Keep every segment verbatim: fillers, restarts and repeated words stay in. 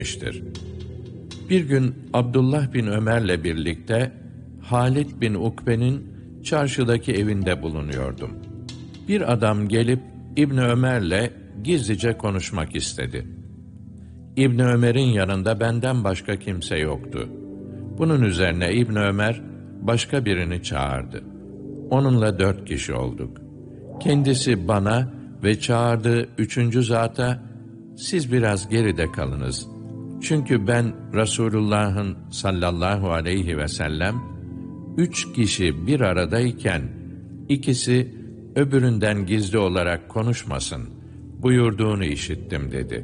etmiştir. Bir gün Abdullah bin Ömer'le birlikte Halid bin Ukbe'nin çarşıdaki evinde bulunuyordum. Bir adam gelip İbn Ömer'le gizlice konuşmak istedi. İbn Ömer'in yanında benden başka kimse yoktu. Bunun üzerine İbn Ömer başka birini çağırdı. Onunla dört kişi olduk. Kendisi bana ve çağırdığı üçüncü zata, siz biraz geride kalınız. Çünkü ben Resulullah'ın sallallahu aleyhi ve sellem, üç kişi bir aradayken, ikisi öbüründen gizli olarak konuşmasın buyurduğunu işittim dedi.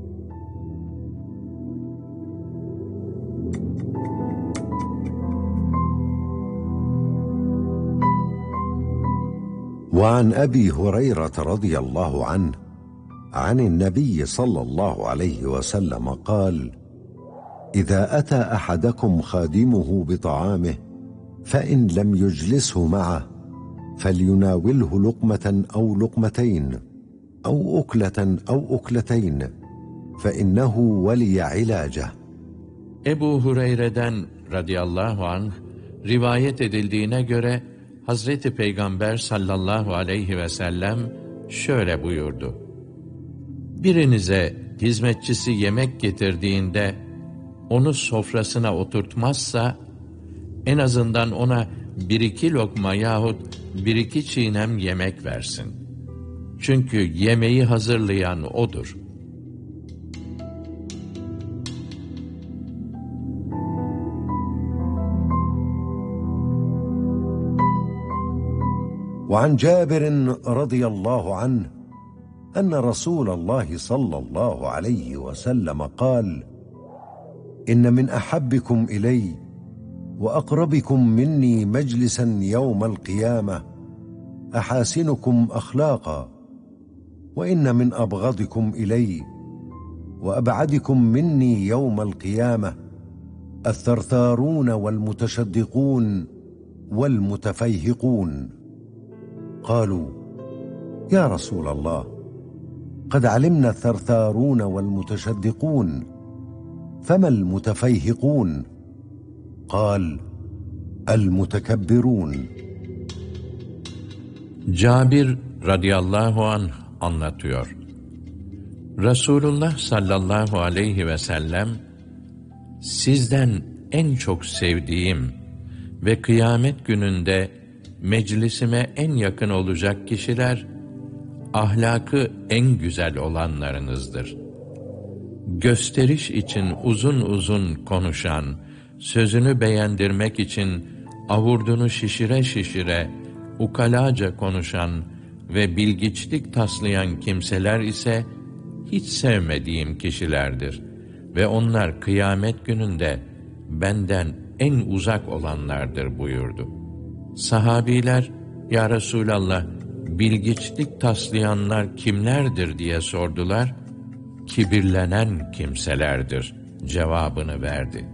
وعن أبي هريرة رضي الله عنه عن النبي صلى الله عليه وسلم قال: إذا أتى أحدكم خادمه بطعامه فإن لم يجلسه معه فليناوله لقمة أو لقمتين أو أكلة أو أكلتين فإنه ولي علاجه. Ebu Hureyre'den radıyallahu anh rivayet edildiğine göre Hazreti Peygamber sallallahu aleyhi ve sellem şöyle buyurdu: birinize hizmetçisi yemek getirdiğinde onu sofrasına oturtmazsa, en azından ona bir iki lokma yahut bir iki çiğnem yemek versin. Çünkü yemeği hazırlayan odur. وعن جابر رضي الله عنه أن رسول الله صلى الله عليه وسلم قال: إن من أحبكم إلي وأقربكم مني مجلسا يوم القيامة أحاسنكم أخلاقا، وإن من أبغضكم إلي وأبعدكم مني يوم القيامة الثرثارون والمتشدقون والمتفيهقون. قالوا: يا رسول الله، قد علمنا الثرثارون والمتشدقون، فما المتفيهقون؟ قال: المتكبرون. Cabir radıyallahu anh anlatıyor. Resulullah sallallahu aleyhi ve sellem, sizden en çok sevdiğim ve kıyamet gününde meclisime en yakın olacak kişiler, ahlakı en güzel olanlarınızdır. Gösteriş için uzun uzun konuşan, sözünü beğendirmek için avurdunu şişire şişire, ukalaca konuşan ve bilgiçlik taslayan kimseler ise hiç sevmediğim kişilerdir ve onlar kıyamet gününde benden en uzak olanlardır buyurdu. Sahabiler, ya Resulallah, bilgiçlik taslayanlar kimlerdir diye sordular. Kibirlenen kimselerdir cevabını verdi.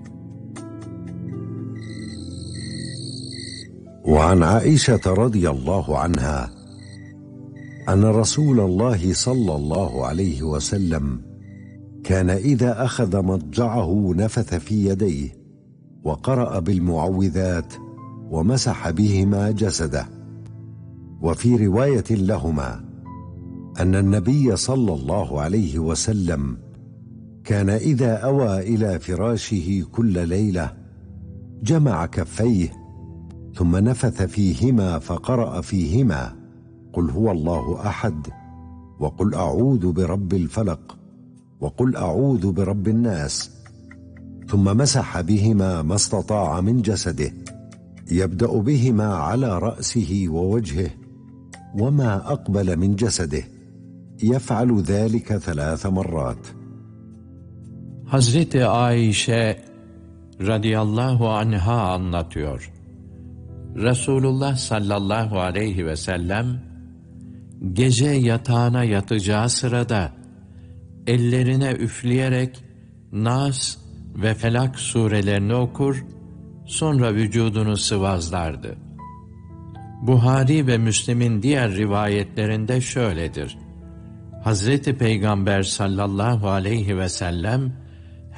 وعن عائشة رضي الله عنها أن رسول الله صلى الله عليه وسلم كان إذا أخذ مضجعه نفث في يديه وقرأ بالمعوذات ومسح بهما جسده. وفي رواية لهما أن النبي صلى الله عليه وسلم كان إذا أوى إلى فراشه كل ليلة جمع كفيه ثم نفث فيهما فقرأ فيهما قل هو الله أحد وقل أعوذ برب الفلق وقل أعوذ برب الناس، ثم مسح بهما ما استطاع من جسده، يبدأ بهما على رأسه ووجهه وما أقبل من جسده، يفعل ذلك ثلاث مرات. Hazreti Ayşe radıyallahu anha anlatıyor. Resulullah sallallahu aleyhi ve sellem gece yatağına yatacağı sırada ellerine üfleyerek Nas ve Felak surelerini okur, sonra vücudunu sıvazlardı. Buhari ve Müslim'in diğer rivayetlerinde şöyledir: Hazreti Peygamber sallallahu aleyhi ve sellem